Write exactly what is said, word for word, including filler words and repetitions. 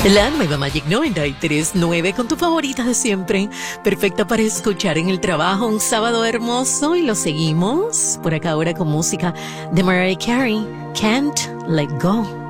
La nueva Magic noventa y tres punto nueve con tu favorita de siempre. Perfecta para escuchar en el trabajo, un sábado hermoso. Y lo seguimos por acá ahora con música de Mariah Carey, Can't Let Go.